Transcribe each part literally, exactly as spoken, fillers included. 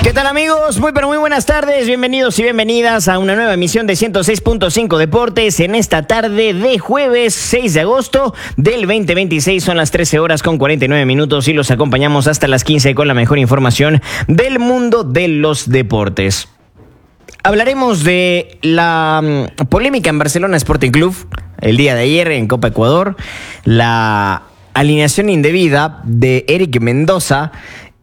¿Qué tal, amigos? Muy pero muy buenas tardes, bienvenidos y bienvenidas a una nueva emisión de ciento seis punto cinco Deportes en esta tarde de jueves seis de agosto del veinte veintiséis. Son las trece horas con cuarenta y nueve minutos y los acompañamos hasta las quince con la mejor información del mundo de los deportes. Hablaremos de la um, polémica en Barcelona Sporting Club el día de ayer en Copa Ecuador, la alineación indebida de Eric Mendoza,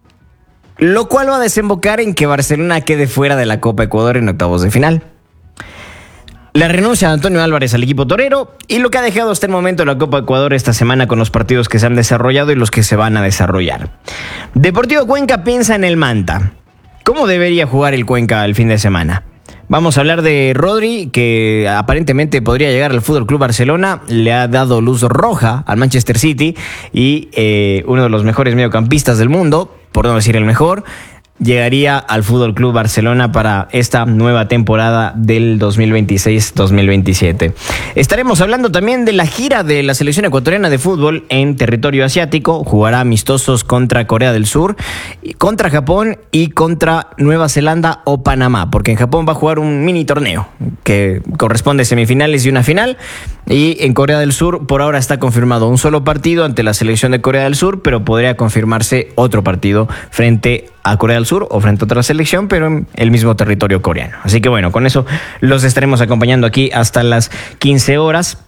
lo cual va a desembocar en que Barcelona quede fuera de la Copa Ecuador en octavos de final. La renuncia de Antonio Álvarez al equipo torero y lo que ha dejado hasta el momento la Copa Ecuador esta semana con los partidos que se han desarrollado y los que se van a desarrollar. Deportivo Cuenca piensa en el Manta. ¿Cómo debería jugar el Cuenca el fin de semana? Vamos a hablar de Rodri, que aparentemente podría llegar al F C Barcelona. Le ha dado luz roja al Manchester City y eh, uno de los mejores mediocampistas del mundo, por no decir el mejor, llegaría al F C Barcelona para esta nueva temporada del dos mil veintiséis dos mil veintisiete. Estaremos hablando también de la gira de la selección ecuatoriana de fútbol en territorio asiático. Jugará amistosos contra Corea del Sur, contra Japón y contra Nueva Zelanda o Panamá, porque en Japón va a jugar un mini torneo que corresponde a semifinales y una final. Y en Corea del Sur por ahora está confirmado un solo partido ante la selección de Corea del Sur, pero podría confirmarse otro partido frente a Corea del Sur o frente a otra selección, pero en el mismo territorio coreano. Así que bueno, con eso los estaremos acompañando aquí hasta las quince horas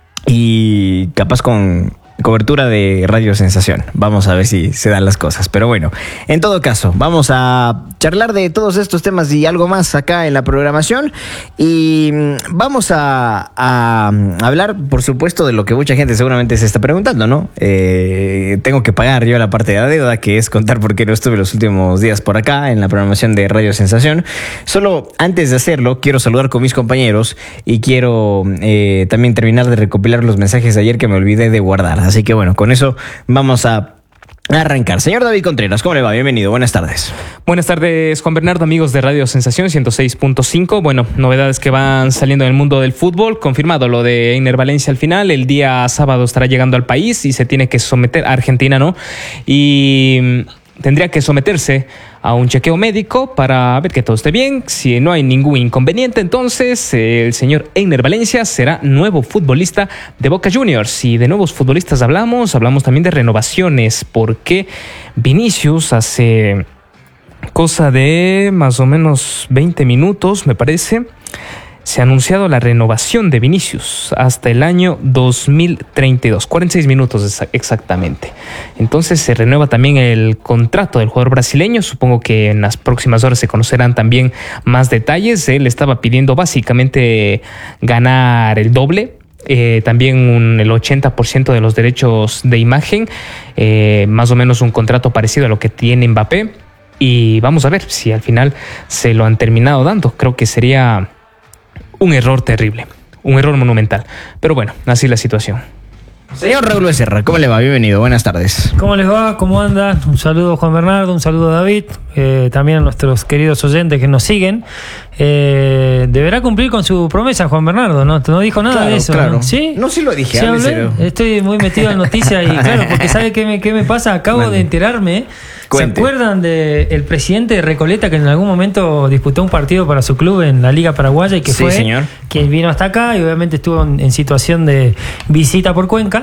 y capaz con cobertura de Radio Sensación. Vamos a ver si se dan las cosas. Pero bueno, en todo caso, vamos a charlar de todos estos temas y algo más acá en la programación. Y vamos a, a hablar, por supuesto, de lo que mucha gente seguramente se está preguntando, ¿no? Eh, tengo que pagar yo la parte de la deuda, que es contar por qué no estuve los últimos días por acá en la programación de Radio Sensación. Solo antes de hacerlo, quiero saludar con mis compañeros y quiero eh, también terminar de recopilar los mensajes de ayer que me olvidé de guardar. Así que bueno, con eso vamos a arrancar. Señor David Contreras, ¿cómo le va? Bienvenido, buenas tardes. Buenas tardes, Juan Bernardo, amigos de Radio Sensación ciento seis punto cinco. Bueno, novedades que van saliendo en el mundo del fútbol. Confirmado lo de Einer Valencia al final. El día sábado estará llegando al país y se tiene que someter a Argentina, ¿no? Y tendría que someterse a un chequeo médico para ver que todo esté bien. Si no hay ningún inconveniente, entonces el señor Einer Valencia será nuevo futbolista de Boca Juniors. Y de nuevos futbolistas hablamos, hablamos también de renovaciones, porque Vinicius hace cosa de más o menos veinte minutos, me parece, se ha anunciado la renovación de Vinicius hasta el año dos mil treinta y dos, cuarenta y seis minutos exactamente. Entonces se renueva también el contrato del jugador brasileño. Supongo que en las próximas horas se conocerán también más detalles. Él estaba pidiendo básicamente ganar el doble. Eh, también un, el ochenta por ciento de los derechos de imagen, eh, más o menos un contrato parecido a lo que tiene Mbappé. Y vamos a ver si al final se lo han terminado dando. Creo que sería un error terrible, un error monumental. Pero bueno, así la situación. Señor Raúl Becerra, ¿cómo le va? Bienvenido, buenas tardes. ¿Cómo les va? ¿Cómo andan? Un saludo, Juan Bernardo, un saludo, David, eh, también a nuestros queridos oyentes que nos siguen. Eh, deberá cumplir con su promesa, Juan Bernardo, ¿no? No dijo nada claro, de eso, claro. ¿no? ¿Sí? No, sí lo dije. ¿Sí hablé? Estoy muy metido en noticias y claro, porque ¿sabe qué me, qué me pasa? Acabo Mande. de enterarme. Cuente. ¿Se acuerdan del presidente de Recoleta que en algún momento disputó un partido para su club en la Liga Paraguaya y que sí, fue señor. quien vino hasta acá y obviamente estuvo en, en situación de visita por Cuenca?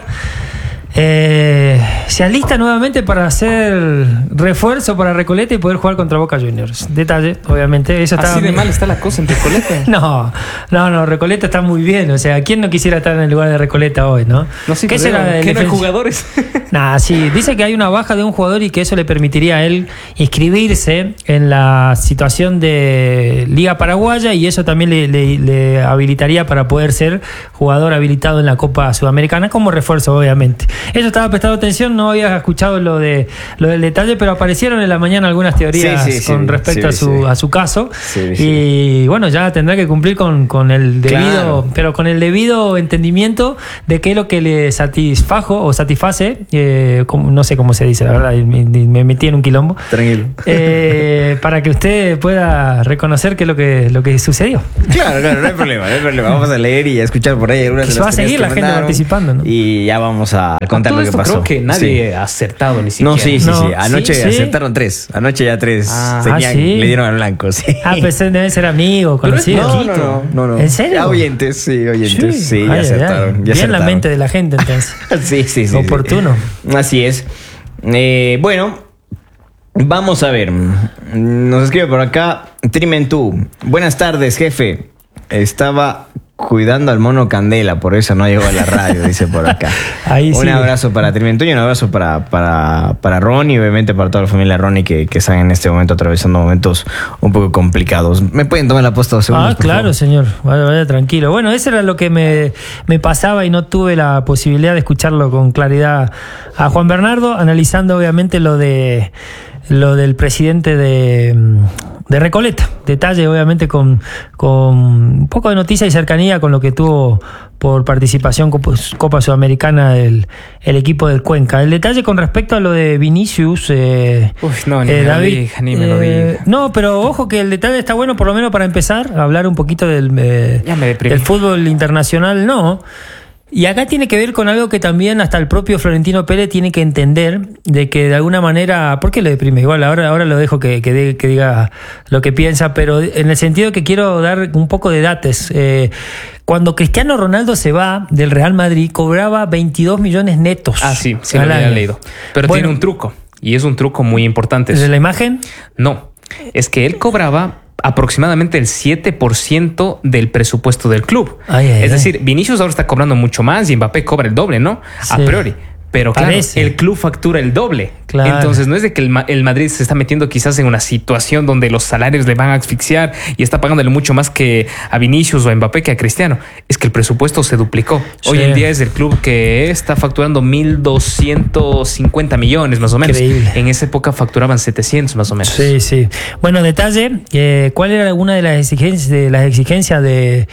Eh, se alista nuevamente para hacer refuerzo para Recoleta y poder jugar contra Boca Juniors. Detalle, obviamente. Eso está ¿Así de mal está la cosa en Recoleta? No, no, no, Recoleta está muy bien. O sea, ¿quién no quisiera estar en el lugar de Recoleta hoy, no? No sé, ¿Qué pero será ¿qué no hay jugadores? Nah, sí, dice que hay una baja de un jugador y que eso le permitiría a él inscribirse en la situación de Liga Paraguaya y eso también le, le, le habilitaría para poder ser jugador habilitado en la Copa Sudamericana como refuerzo, obviamente. Eso estaba prestando atención, no había escuchado lo de lo del detalle, pero aparecieron en la mañana algunas teorías sí, sí, con sí, respecto sí, a su sí. a su caso. Sí, sí. Y bueno, ya tendrá que cumplir con, con el debido, claro. pero con el debido entendimiento de qué es lo que le satisfajo o satisface, eh, como, no sé cómo se dice, la verdad, me, me metí en un quilombo. Tranquilo. Eh, para que usted pueda reconocer qué es lo que, lo que sucedió. Claro, claro, no hay problema, no hay problema. Vamos a leer y a escuchar por ahí algunas de las va a seguir la gente mandaron, participando, ¿no? Y ya vamos a contar lo que esto pasó. Creo que nadie sí. ha acertado ni siquiera. No, sí, sí, No, sí. Anoche sí, sí. acertaron tres. Anoche ya tres Ah, tenían, ¿sí? le dieron al blanco, sí. Ah, pues deben ser amigos, Pero es conocidos. No, no, no, no, no. ¿En serio? Ya oyentes, sí, oyentes. Sí, Ay, ya ay, acertaron. ay. Ya Bien acertaron. la mente de la gente, entonces. Sí, sí, sí. Oportuno. Sí. Así es. Eh, bueno, vamos a ver. Nos escribe por acá Trimentú. Buenas tardes, jefe. Estaba cuidando al mono Candela, por eso no llegó a la radio, dice por acá. Ahí un sí. abrazo para Trimentú y un abrazo para, para, para Ronnie, obviamente para toda la familia Ronnie que, que están en este momento atravesando momentos un poco complicados. ¿Me pueden tomar la posta dos segundos? Ah, por claro, favor? señor. Vaya, vaya, tranquilo. Bueno, eso era lo que me, me pasaba y no tuve la posibilidad de escucharlo con claridad a Juan Bernardo, analizando obviamente lo de lo del presidente de, de Recoleta. Detalle, obviamente, con, con un poco de noticia y cercanía con lo que tuvo por participación Copa, Copa Sudamericana el, el equipo del Cuenca. El detalle con respecto a lo de Vinicius, eh, Uy, no, ni eh, me lo David, diga, ni me lo eh, diga. no, pero ojo que el detalle está bueno, por lo menos para empezar a hablar un poquito del, eh, Ya me deprimí. del fútbol internacional, no. Y acá tiene que ver con algo que también hasta el propio Florentino Pérez tiene que entender, de que de alguna manera, ¿por qué lo deprime? Igual ahora, ahora lo dejo que, que, de, que diga lo que piensa, pero en el sentido que quiero dar un poco de datos. Eh, cuando Cristiano Ronaldo se va del Real Madrid, cobraba veintidós millones netos. Ah, sí, sí lo al había año. leído. Pero Bueno, tiene un truco, y es un truco muy importante. ¿de la imagen? No, es que él cobraba aproximadamente el siete por ciento del presupuesto del club. Ay, ay, es ay. decir, Vinicius ahora está cobrando mucho más y Mbappé cobra el doble, ¿no? A Sí. priori. Pero claro, Parece. el club factura el doble. Claro. Entonces no es de que el, Ma- el Madrid se está metiendo quizás en una situación donde los salarios le van a asfixiar y está pagándole mucho más que a Vinicius o a Mbappé que a Cristiano. Es que el presupuesto se duplicó. Hoy Sí. en día es el club que está facturando mil doscientos cincuenta millones más o menos. Increíble. En esa época facturaban setecientos más o menos. Sí, sí. Bueno, detalle, eh, ¿cuál era alguna de las exigencias de, las exigencias de,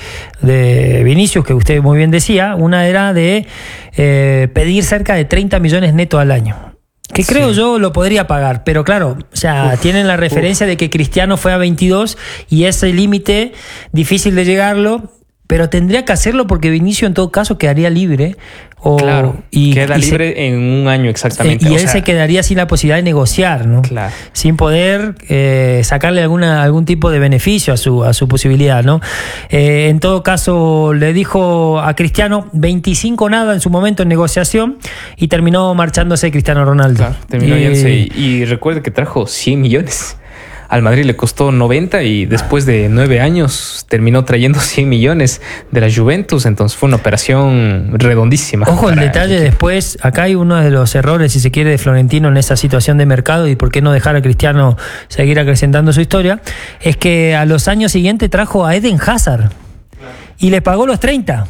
de Vinicius, que usted muy bien decía? Una era de eh, pedir cerca de treinta millones netos al año. Que creo Sí. yo lo podría pagar, pero claro, o sea, Uf, tienen la referencia de que Cristiano fue a veintidós y ese límite difícil de llegarlo, pero tendría que hacerlo porque Vinicius en todo caso quedaría libre. O, Claro, y, queda y se- libre en un año exactamente. eh, y o él sea, se quedaría sin la posibilidad de negociar, ¿no? Claro. Sin poder eh, sacarle alguna, algún tipo de beneficio a su, a su posibilidad, ¿no? Eh, en todo caso, le dijo a Cristiano veinticinco nada en su momento en negociación y terminó marchándose Cristiano Ronaldo. Claro, terminó Eh, yéndose y, y recuerde que trajo cien millones. Al Madrid le costó noventa y después de nueve años terminó trayendo cien millones de la Juventus. Entonces fue una operación redondísima. Ojo, el para detalle equipo. después, acá hay uno de los errores, si se quiere, de Florentino en esa situación de mercado y por qué no dejar a Cristiano seguir acrecentando su historia, es que a los años siguientes trajo a Eden Hazard y le pagó los treinta.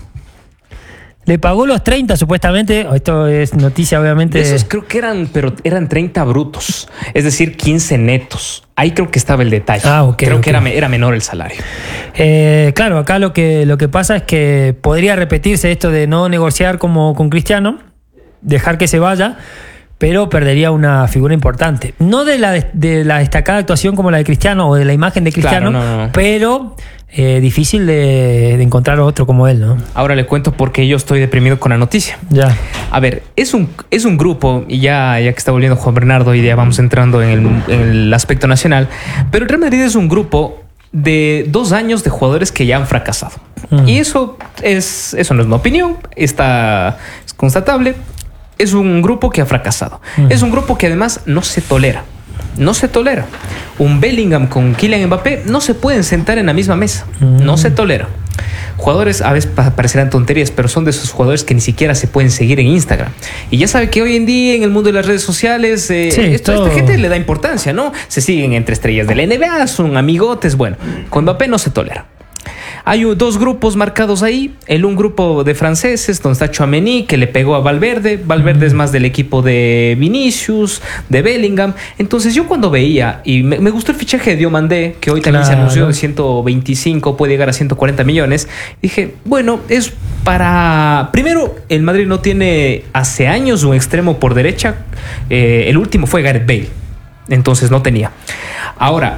Le pagó los treinta, supuestamente. Esto es noticia, obviamente. De esos creo que eran, pero eran treinta brutos, es decir, quince netos. Ahí creo que estaba el detalle. Ah, ok, creo ok. que era, era menor el salario. Eh, claro, acá lo que, lo que pasa es que podría repetirse esto de no negociar como con Cristiano, dejar que se vaya, pero perdería una figura importante. No de la, de la destacada actuación como la de Cristiano o de la imagen de Cristiano, Claro, no, no. pero eh, difícil de, de encontrar otro como él, ¿no? Ahora le cuento por qué yo estoy deprimido con la noticia. Ya. A ver, es un, es un grupo, y ya, ya que está volviendo Juan Bernardo y ya vamos entrando en el, en el aspecto nacional, pero el Real Madrid es un grupo de dos años de jugadores que ya han fracasado. Mm. Y eso, es, eso no es una opinión, está, es constatable. Es un grupo que ha fracasado. Mm. Es un grupo que además no se tolera. No se tolera. Un Bellingham con Kylian Mbappé no se pueden sentar en la misma mesa. Mm. No se tolera. Jugadores, a veces pa- parecerán tonterías, pero son de esos jugadores que ni siquiera se pueden seguir en Instagram. Y ya sabe que hoy en día en el mundo de las redes sociales, eh, Sí, esto, todo. esta gente le da importancia, ¿no? Se siguen entre estrellas de la N B A, son amigotes. Bueno, con Mbappé no se tolera. Hay u- dos grupos marcados ahí. El un grupo de franceses, donde está Tchouaméni, que le pegó a Valverde. Valverde es más del equipo de Vinicius, de Bellingham. Entonces yo cuando veía, y me, me gustó el fichaje de Diomandé, que hoy también se Claro. anunció de ciento veinticinco, puede llegar a ciento cuarenta millones. Dije, bueno, es para... Primero, el Madrid no tiene hace años un extremo por derecha. Eh, el último fue Gareth Bale. Entonces no tenía. Ahora...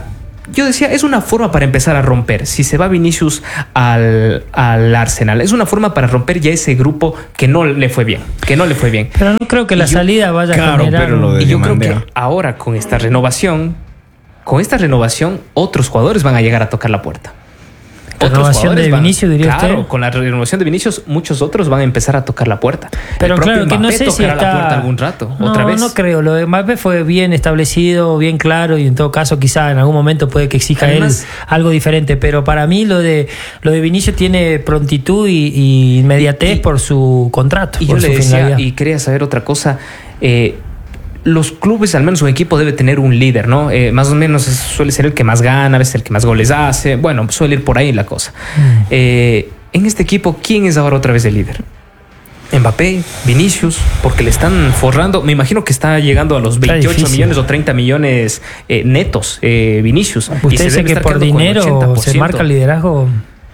yo decía, es una forma para empezar a romper. Si se va Vinicius al, al Arsenal, es una forma para romper ya ese grupo que no le fue bien, que no le fue bien. Pero no creo que la yo, salida vaya claro, a generar... pero lo de y yo creo Diomandé. que ahora con esta renovación, con esta renovación, otros jugadores van a llegar a tocar la puerta. Renovación de van, Vinicius, diría claro, usted. con la renovación de Vinicius, muchos otros van a empezar a tocar la puerta. Pero el claro, que no Mbappé sé si tocará está... la puerta algún rato, no, otra vez. No creo, lo de Mbappé fue bien establecido, bien claro, y en todo caso quizá en algún momento puede que exija Además, él algo diferente, pero para mí lo de lo de Vinicius tiene prontitud y, y inmediatez Y- por su contrato, Y por yo su le decía, finalidad. y quería saber otra cosa, eh, los clubes, al menos un equipo debe tener un líder, ¿no? Eh, más o menos es- suele ser el que más gana, a veces el que más goles hace, bueno, suele ir por ahí la cosa. Mm. Eh, en este equipo, ¿quién es ahora otra vez el líder? Mbappé, Vinicius, porque le están forrando, me imagino que está llegando a los Está veintiocho difícil. millones o treinta millones eh, netos, eh, Vinicius. Y ¿Usted se dice debe que estar por quedando con el dinero ochenta por se ciento. marca el liderazgo?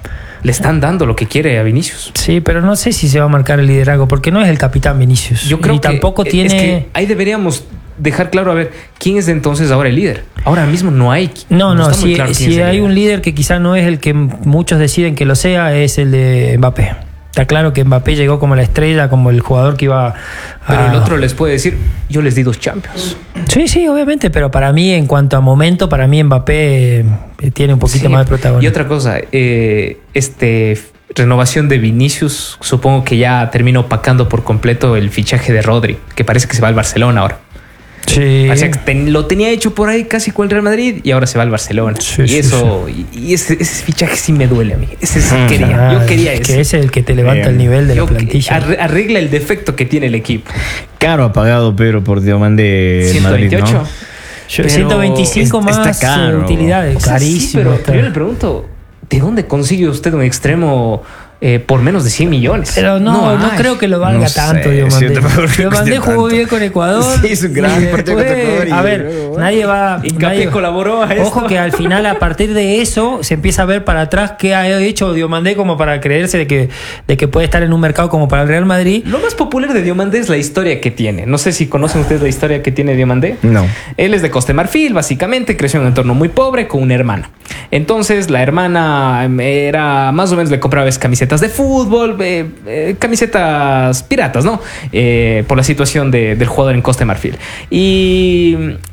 Le están dando lo que quiere a Vinicius. Sí, pero no sé si se va a marcar el liderazgo, porque no es el capitán Vinicius. Yo creo y que tampoco es tiene... que ahí deberíamos dejar claro, a ver, ¿quién es entonces ahora el líder? Ahora mismo no hay. No, no, está muy si, claro quién si es el hay líder. un líder que quizá no es el que muchos deciden que lo sea, es el de Mbappé. Está claro que Mbappé llegó como la estrella, como el jugador que iba a... Pero el otro les puede decir, yo les di dos Champions. Sí, sí, obviamente, pero para mí, en cuanto a momento, para mí Mbappé eh, tiene un poquito Sí, más de protagonismo. Y otra cosa, eh, este renovación de Vinicius, supongo que ya termina opacando por completo el fichaje de Rodri, que parece que se va al Barcelona ahora. Sí. Parecía que ten- lo tenía hecho por ahí casi con el Real Madrid y ahora se va al Barcelona. Sí, y sí, eso, y, y ese, ese fichaje sí me duele a mí. Ese sí Ah, quería. Yo Ah, quería es ese. que es el que te levanta Bien. el nivel de Yo la que- plantilla. arre- arregla el defecto que tiene el equipo. Caro ha pagado Pedro por Diomandé en Madrid, ciento veintiocho. ¿no? Yo- pero ciento veinticinco es- está más caro. eh, utilidades, O sea, carísimo. sí, pero, está. pero yo le pregunto, ¿de dónde consigue usted un extremo eh, por menos de cien millones? Pero no, no, hay. creo que lo valga No sé, tanto, Diomandé. sí, yo tampoco creo que Diomandé esté jugó tanto. bien con Ecuador. Sí, hizo un gran y partido después, contra Ecuador y A ver, luego, bueno. nadie va... Hincapié nadie- colaboró a esto. Ojo que al final, a partir de eso, se empieza a ver para atrás qué ha hecho Diomandé como para creerse de que, de que puede estar en un mercado como para el Real Madrid. Lo más popular de Diomandé es la historia que tiene. No sé si conocen ustedes la historia que tiene Diomandé. No. Él es de Costa de Marfil, básicamente, creció en un entorno muy pobre con una hermana. Entonces, la hermana eh, era más o menos, le compraba camisetas de fútbol, eh, eh, camisetas piratas, ¿no? Eh, por la situación de- del jugador en Costa de Marfil. Y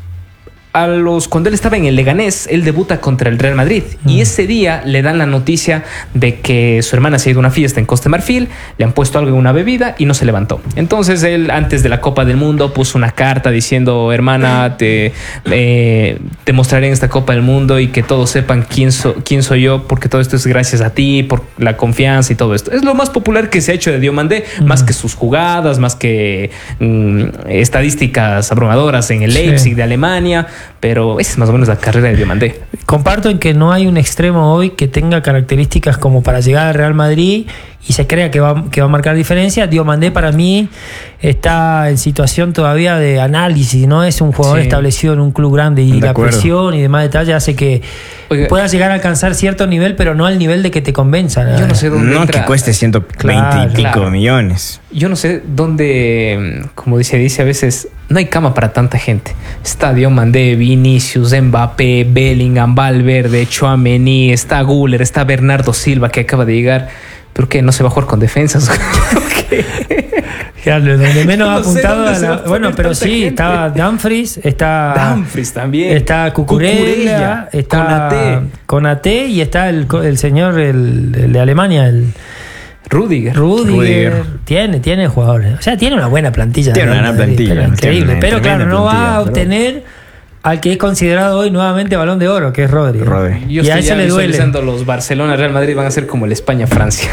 a los, cuando él estaba en el Leganés, él debuta contra el Real Madrid. Mm. Y ese día le dan la noticia de que su hermana se ha ido a una fiesta en Costa de Marfil, le han puesto algo en una bebida y no se levantó. Entonces él, antes de la Copa del Mundo, puso una carta diciendo, hermana, te, eh, te mostraré en esta Copa del Mundo y que todos sepan quién, so- quién soy yo, porque todo esto es gracias a ti, por la confianza y todo esto. Es lo más popular que se ha hecho de Diomandé, Mm. más que sus jugadas, más que mm, estadísticas abrumadoras en el Sí. Leipzig de Alemania. Pero esa es más o menos la carrera de Diomandé. Comparto en que no hay un extremo hoy que tenga características como para llegar al Real Madrid y se crea que va, que va a marcar diferencia. Diomandé para mí está en situación todavía de análisis, no es un jugador Sí. establecido en un club grande y De la acuerdo. presión y demás detalles hace que Oiga. pueda llegar a alcanzar cierto nivel, pero no al nivel de que te convenza. Yo no sé dónde No, entra- que cueste ciento veinte Claro, y pico claro. millones. Yo no sé dónde, como dice, dice a veces, no hay cama para tanta gente. Está Diomandé, Vinicius, Mbappé, Bellingham, Valverde, Tchouaméni, está Güler, está Bernardo Silva que acaba de llegar. ¿Pero qué? ¿No se va a jugar con defensas? ¿Qué? Claro, donde menos ha No sé apuntado dónde a se la- va a poner bueno, pero tanta sí, gente. estaba Dumfries, está Dumfries también. está Cucurella, Cucurella, está Konaté. Konaté y está el, co- el señor el, el de Alemania, el Rudiger. Rudiger. Rudiger. Tiene, tiene jugadores. O sea, tiene una buena plantilla. Tiene Real una gran Madrid, plantilla, pero tiene increíble. una Pero claro, tremenda no va a plantilla, pero- obtener al que es considerado hoy nuevamente Balón de Oro, que es Rodri. Rodri. Yo Y a estoy ese ya le duele. visualizando los Barcelona, Real Madrid van a ser como el España-Francia.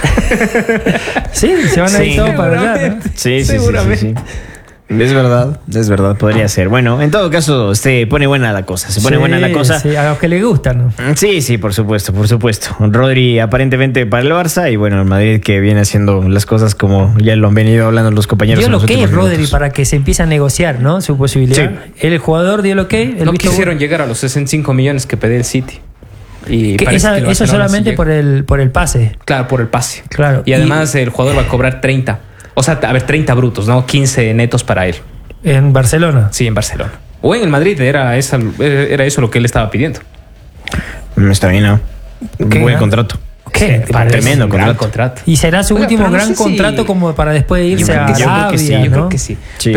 Sí, se van a ir Sí. todos para allá, ¿no? Seguramente. Sí, sí, sí, sí, Seguramente. sí. Es verdad, es verdad, podría ser. Bueno, en todo caso, se pone buena la cosa. Se pone Sí, buena la cosa. sí, a los que les gustan, ¿no? Sí, sí, por supuesto, por supuesto. Rodri aparentemente para el Barça y bueno, el Madrid que viene haciendo las cosas como ya lo han venido hablando los compañeros. Dio en lo los que es últimos Rodri minutos. para que se empiece a negociar, ¿no? Su posibilidad. El jugador dio lo que No quisieron llegar a los sesenta y cinco millones que pedía el City. Y Que parece esa- que el eso Barcelona sí solamente llega. por el, por el pase. Claro, por el pase. Claro. Y además el jugador va a cobrar treinta. O sea, a ver, treinta brutos, ¿no? quince netos para él. En Barcelona. Sí, en Barcelona. O en el Madrid, era, esa, era eso lo que él estaba pidiendo. Mm, Está bien, ¿no? Qué Buen gran- contrato. ¿Qué? Parece Tremendo un gran contrato. contrato. Y será su Oiga, último pero no gran sé si- contrato como para después de irse creo a que sí, yo creo Arabia, que sí, Yo ¿no? creo que sí. Sí.